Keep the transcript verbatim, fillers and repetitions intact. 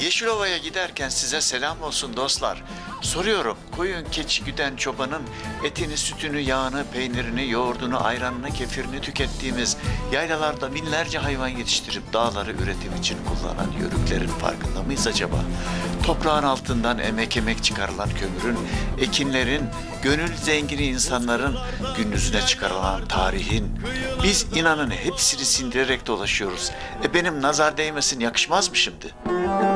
Yeşilova'ya giderken size selam olsun dostlar. Soruyorum, koyun keçi güden çobanın etini, sütünü, yağını, peynirini, yoğurdunu, ayranını, kefirini tükettiğimiz yaylalarda binlerce hayvan yetiştirip dağları üretim için kullanan yörüklerin farkında mıyız acaba? Toprağın altından emek emek çıkarılan kömürün, ekinlerin, gönül zengini insanların gündüzüne çıkarılan tarihin, biz inanın hepsini sindirerek dolaşıyoruz. E benim nazar değmesin yakışmaz mı şimdi?